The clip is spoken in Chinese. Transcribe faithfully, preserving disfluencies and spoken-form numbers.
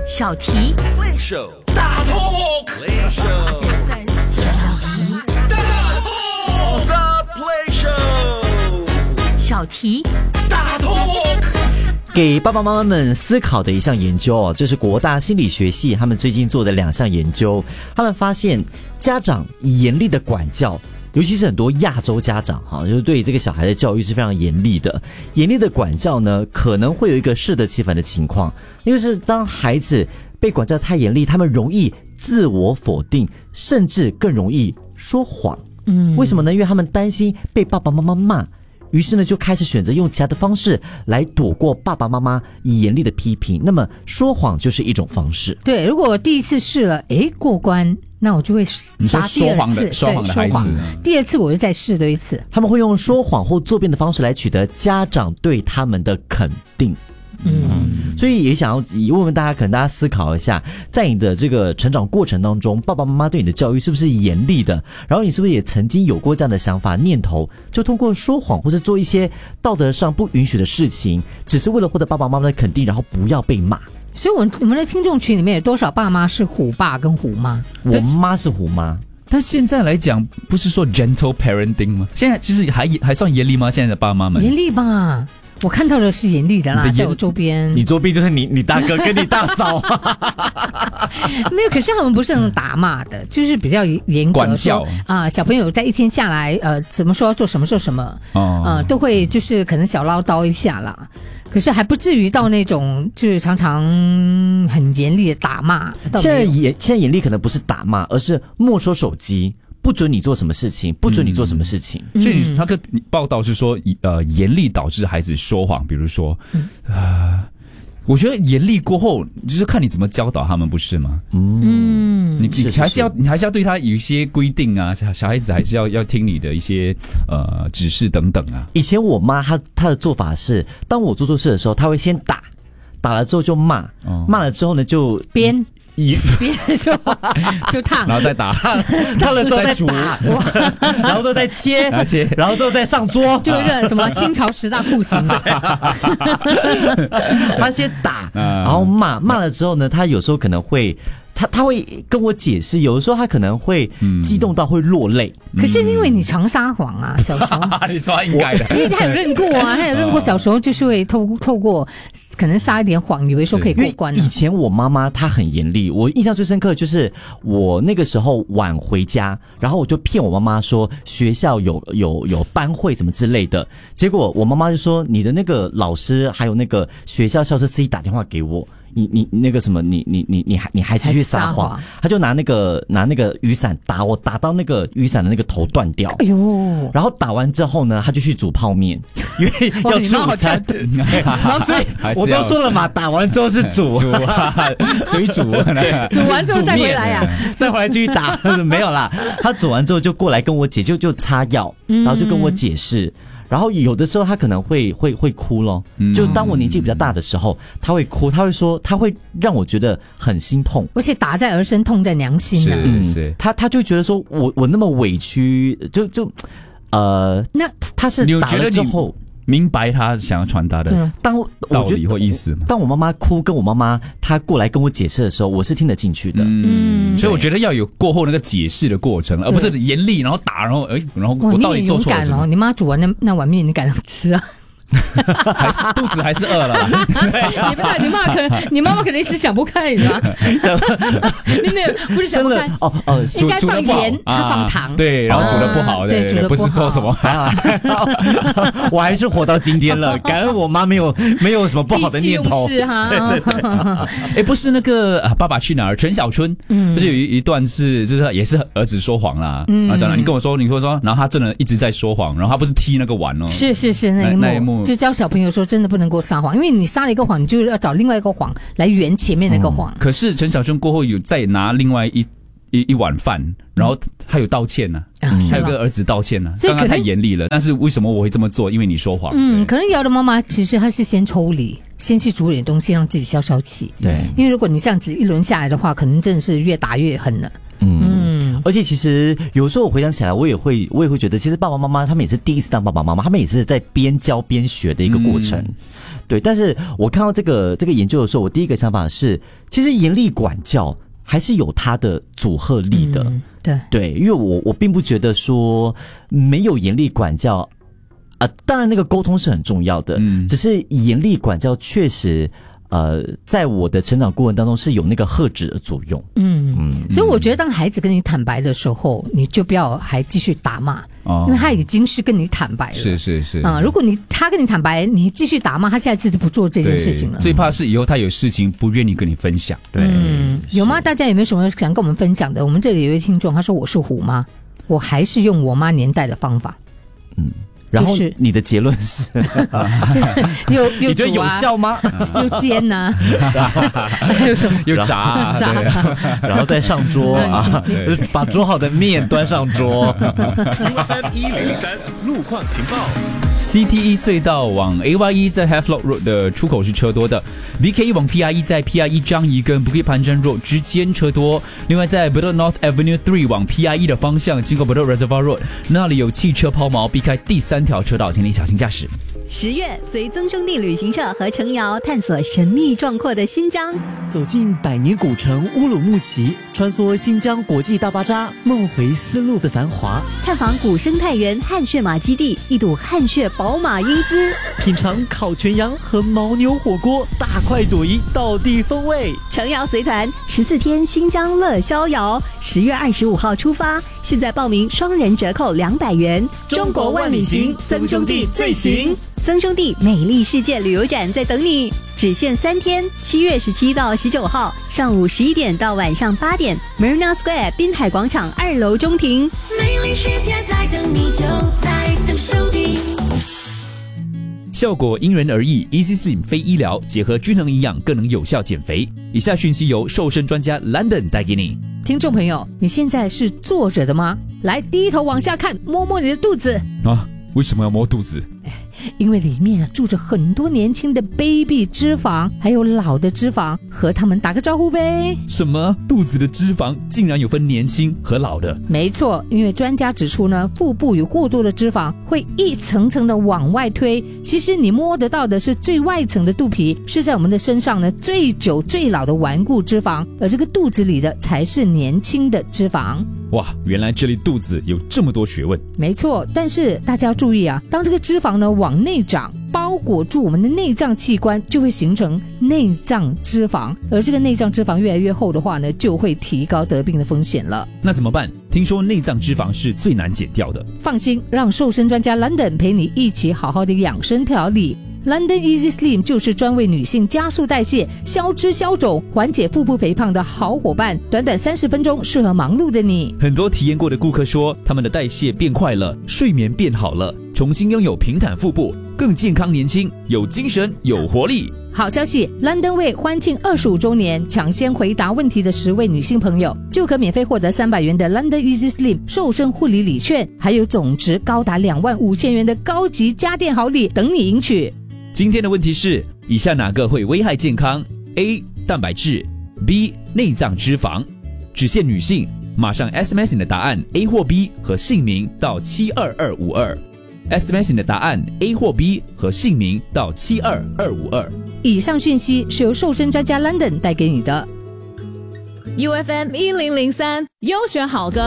小题 Play Show 大 Talk Play Show 小题大 Talk The Play Show 小题大 Talk。 给爸爸妈妈们思考的一项研究哦，这是国大心理学系他们最近做的两项研究。他们发现家长严厉的管教，尤其是很多亚洲家长哈，就是对这个小孩的教育是非常严厉的。严厉的管教呢，可能会有一个适得其反的情况，因为是当孩子被管教太严厉，他们容易自我否定，甚至更容易说谎。嗯，为什么呢？因为他们担心被爸爸妈妈骂。于是呢，就开始选择用其他的方式来躲过爸爸妈妈严厉的批评。那么说谎就是一种方式。 对，如果我第一次试了，诶，过关，那我就会杀第二次。 说谎的孩子， 第二次我就再试多一次。 他们会用说谎或作辩的方式来取得家长对他们的肯定。嗯，所以也想要问问大家，可能大家思考一下，在你的这个成长过程当中，爸爸妈妈对你的教育是不是严厉的？然后你是不是也曾经有过这样的想法念头，就通过说谎或是做一些道德上不允许的事情，只是为了获得爸爸妈妈的肯定，然后不要被骂。 所以我我们的听众群里面有多少爸妈是虎爸跟虎妈？ 我妈是虎妈。 但现在来讲，不是说 gentle parenting 吗？现在其实还还算严厉吗？现在的爸妈们严厉吧。我看到的是严厉的啦，在我周边。 你周边就是你你大哥跟你大嫂。 没有，可是他们不是那种打骂的，就是比较严格管教啊、呃。小朋友在一天下来，呃，怎么说要做什么做什么，哦、呃，都会就是可能小唠叨一下啦。可是还不至于到那种就是常常很严厉的打骂。 现在严现在严厉可能不是打骂，而是没收手机。不准你做什么事情，不准你做什么事情。 嗯、所以他的报道是说，呃，严厉导致孩子说谎，比如说，嗯、呃，我觉得严厉过后，就是看你怎么教导他们，不是吗？嗯，你你还是要你还是要对他有一些规定啊，小孩子还是要要听你的一些呃指示等等啊。 以前我妈她她的做法是，当我做错事的时候，她会先打，打了之后就骂，哦、骂了之后呢就编。别就就烫， 然后再打， 烫了之后再煮，然后之后再切， 然后切， 然后之后再上桌， 就是什么清朝十大酷刑。 他先打，然后骂，骂了之后呢，他有时候可能会。他他会跟我解释，有的时候他可能会激动到会落泪。 嗯、可是因为你常撒谎啊，小时候你说他应该的， 因为他有认过啊，他有认过，小时候就是会透透过可能撒一点谎，以为说可以过关、啊。 以前我妈妈她很严厉，我印象最深刻就是我那个时候晚回家，然后我就骗我妈妈说学校有有有班会什么之类的，结果我妈妈就说你的那个老师还有那个学校校车司机打电话给我。你你那个什么，你你你你还你还继续撒谎，他就拿那个拿那个雨伞打我，打到那个雨伞的那个头断掉。哎呦！然后打完之后呢，他就去煮泡面，因为要吃午餐。然后所以我都说了嘛，打完之后是煮， 煮啊，水煮， 煮完之后再回来啊， 再回来继续打，没有啦。他煮完之后就过来跟我姐就就擦药，然后就跟我解释。然后有的时候他可能会会会哭咯，就当我年纪比较大的时候，他会哭，他会说，他会让我觉得很心痛， 而且打在儿身，痛在娘心啊。 嗯，是他他就觉得说我我那么委屈，就就呃， 那他是打了之后。 明白他想要传达的道理或意思吗？ 当我妈妈哭，跟我妈妈她过来跟我解释的时候，我是听得进去的。 嗯，所以我觉得要有过后那个解释的过程，而不是严厉然后打，然后哎，然后我到底做错了什么？ 哦，你妈煮完那那碗面，你敢吃啊？ 还是肚子还是饿了？ 你不是你妈可能你妈妈可能一时想不开，你知道吗？你没有不是想不开哦哦， 应该放盐，他放糖， 对，然后煮的不好，对， 煮的不是说什么， 我还是活到今天了，感恩我妈没有没有什么不好的念头。 是哈， 对对对。哎，不是那个《爸爸去哪儿》陈小春，嗯，不是有一一段是就是也是儿子说谎啦，嗯，讲了你跟我说，你说说，然后他真的一直在说谎，然后他不是踢那个碗哦， 是是是那一幕那一幕。就教小朋友说，真的不能够撒谎，因为你撒了一个谎，你就要找另外一个谎来圆前面那个谎。 嗯、可是陈小春过后有再拿另外一一一碗饭，然后他有道歉呢、啊，嗯、还有跟儿子道歉呢、啊。刚刚太严厉了，但是为什么我会这么做？因为你说谎。 嗯，可能瑶的妈妈其实她是先抽离，先去煮点东西让自己消消气。 对， 因为如果你这样子一轮下来的话，可能真的是越打越狠了。 嗯。嗯而且其实有时候我回想起来，我也会我也会觉得，其实爸爸妈妈他们也是第一次当爸爸妈妈，他们也是在边教边学的一个过程。嗯、 对，但是我看到这个这个研究的时候，我第一个想法是，其实严厉管教还是有它的阻吓力的。 嗯、对对，因为我我并不觉得说没有严厉管教啊、呃，当然那个沟通是很重要的，嗯，只是严厉管教确实。呃，在我的成长过程当中是有那个遏制的作用。 嗯嗯，所以我觉得当孩子跟你坦白的时候，你就不要还继续打骂，哦、因为他已经是跟你坦白了。 是是是啊、嗯，如果你他跟你坦白，你继续打骂，他下一次就不做这件事情了。 最怕是以后他有事情不愿意跟你分享。对， 嗯，有吗？大家有没有什么想跟我们分享的？我们这里有一位听众，他说我是虎妈，我还是用我妈年代的方法。 嗯。然后你的结论是， 有有、啊、 你觉得有效吗？ 又煎呐、啊，还有什么？ 又炸、啊， 炸， 然后再上桌啊，把煮好的面端上桌。 U F M 一零零三路况情报 ，C T E 隧道往 A Y E 在 Havelock Road 的出口是车多的 ，B K E 往 P R E 在 P R E 樟宜跟 Bukit Panjang Road 之间车多。另外在 Bedok North Avenue 三往 P R E 的方向，经过 Bedok Reservoir Road 那里有汽车抛锚，避开第三条车道，请你小心驾驶。 十月，随曾兄弟旅行社和程瑶探索神秘壮阔的新疆， 走进百年古城乌鲁木齐，穿梭新疆国际大巴扎，梦回丝路的繁华， 探访古生态园汗血马基地，一睹汗血宝马英姿， 品尝烤全羊和牦牛火锅，大快朵颐，道地风味。 程瑶随团十四天新疆乐逍遥，十月二十五号出发，现在报名双人折扣两百元。 中国万里行，曾兄弟最行。 曾兄弟美丽世界旅游展在等你，只限三天，七月十七到十九号，上午十一点到晚上八点 ，Marina Square 滨海广场二楼中庭。 美丽世界在等你，就在曾兄弟。 效果因人而异 ，Easy Slim 非医疗，结合均衡营养，更能有效减肥。以下讯息由瘦身专家 London 带给你。 听众朋友，你现在是坐着的吗？来，低头往下看，摸摸你的肚子。 啊，为什么要摸肚子？ 因为里面啊住着很多年轻的 baby 脂肪，还有老的脂肪，和他们打个招呼呗。 什么？肚子的脂肪竟然有分年轻和老的？ 没错，因为专家指出呢，腹部有过多的脂肪会一层层的往外推。其实你摸得到的是最外层的肚皮，是在我们的身上呢最久最老的顽固脂肪，而这个肚子里的才是年轻的脂肪。 哇，原来这里肚子有这么多学问。 没错，但是大家要注意啊，当这个脂肪呢往内长，包裹住我们的内脏器官，就会形成内脏脂肪，而这个内脏脂肪越来越厚的话呢，就会提高得病的风险了。 那怎么办？听说内脏脂肪是最难减掉的。 放心，让瘦身专家 London 陪你一起好好的养生调理。London Easy Slim 就是专为女性加速代谢、消脂消肿、缓解腹部肥胖的好伙伴，短短三十分钟，适合忙碌的你。 很多体验过的顾客说，他们的代谢变快了，睡眠变好了，重新拥有平坦腹部，更健康年轻，有精神有活力。 好消息 ，London 为欢庆二十五周年，抢先回答问题的十位女性朋友，就可免费获得三百元的 London Easy Slim 瘦身护理礼券，还有总值高达两万五千元的高级家电好礼等你赢取。 今天的问题是：以下哪个会危害健康 ？A. 蛋白质 B. 内脏脂肪。只限女性，马上 S M S 你的答案 A 或 B 和姓名到七二二五二。S M S 你的答案 A 或 B 和姓名到七二二五二。 以上讯息是由瘦身专家 London 带给你的。 U F M 一零零三优选好歌。